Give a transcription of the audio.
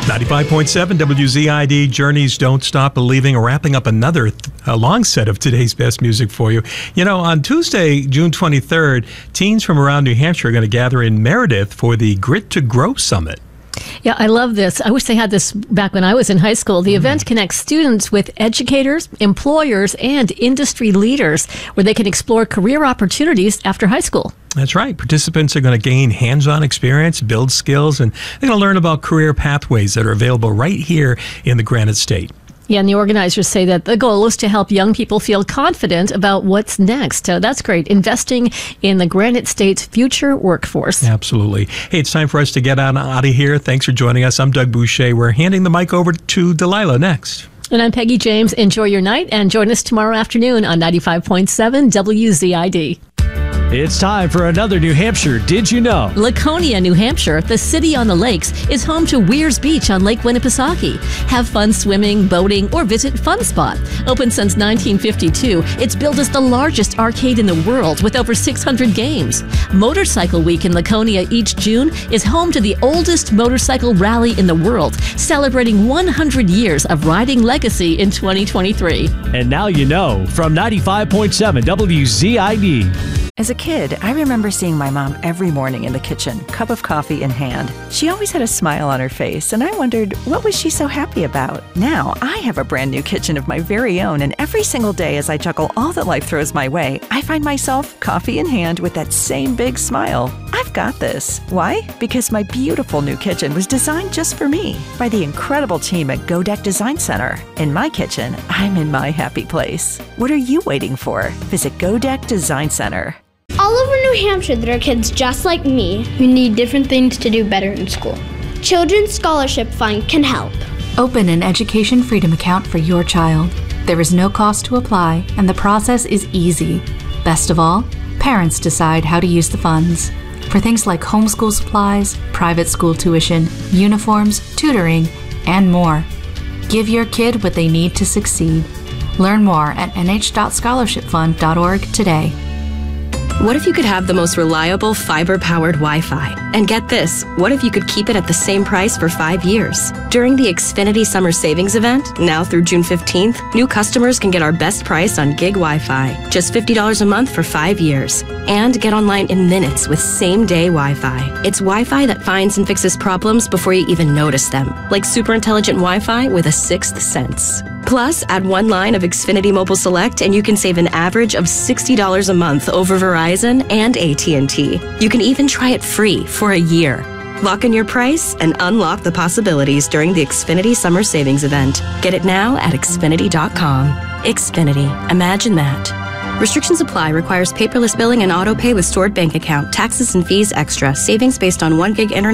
95.7 WZID, Journeys Don't Stop Believing, wrapping up another long set of today's best music for you. You know, on Tuesday, June 23rd, teens from around New Hampshire are going to gather in Meredith for the Grit to Grow Summit. Yeah, I love this. I wish they had this back when I was in high school. The event connects students with educators, employers, and industry leaders where they can explore career opportunities after high school. That's right. Participants are going to gain hands-on experience, build skills, and they're going to learn about career pathways that are available right here in the Granite State. Yeah, and the organizers say that the goal is to help young people feel confident about what's next. That's great. Investing in the Granite State's future workforce. Absolutely. Hey, it's time for us to get out of here. Thanks for joining us. I'm Doug Boucher. We're handing the mic over to Delilah next. And I'm Peggy James. Enjoy your night and join us tomorrow afternoon on 95.7 WZID. It's time for another New Hampshire Did You Know? Laconia, New Hampshire, the city on the lakes, is home to Weirs Beach on Lake Winnipesaukee. Have fun swimming, boating, or visit Fun Spot. Open since 1952, it's billed as the largest arcade in the world with over 600 games. Motorcycle Week in Laconia each June is home to the oldest motorcycle rally in the world, celebrating 100 years of riding legacy in 2023. And now you know from 95.7 WZID. As a kid, I remember seeing my mom every morning in the kitchen, cup of coffee in hand. She always had a smile on her face, and I wondered, what was she so happy about? Now, I have a brand new kitchen of my very own, and every single day as I juggle all that life throws my way, I find myself coffee in hand with that same big smile. I've got this. Why? Because my beautiful new kitchen was designed just for me by the incredible team at Godek Design Center. In my kitchen, I'm in my happy place. What are you waiting for? Visit Godek Design Center. All over New Hampshire, there are kids just like me who need different things to do better in school. Children's Scholarship Fund can help. Open an Education Freedom account for your child. There is no cost to apply, and the process is easy. Best of all, parents decide how to use the funds. For things like homeschool supplies, private school tuition, uniforms, tutoring, and more. Give your kid what they need to succeed. Learn more at nh.scholarshipfund.org today. What if you could have the most reliable fiber-powered Wi-Fi? And get this, what if you could keep it at the same price for 5 years? During the Xfinity Summer Savings Event, now through June 15th, new customers can get our best price on gig Wi-Fi, just $50 a month for 5 years. And get online in minutes with same-day Wi-Fi. It's Wi-Fi that finds and fixes problems before you even notice them, like super intelligent Wi-Fi with a sixth sense. Plus, add one line of Xfinity Mobile Select and you can save an average of $60 a month over Verizon and AT&T. You can even try it free for a year. Lock in your price and unlock the possibilities during the Xfinity Summer Savings Event. Get it now at Xfinity.com. Xfinity. Imagine that. Restrictions apply. Requires paperless billing and auto pay with stored bank account. Taxes and fees extra. Savings based on 1 gig internet.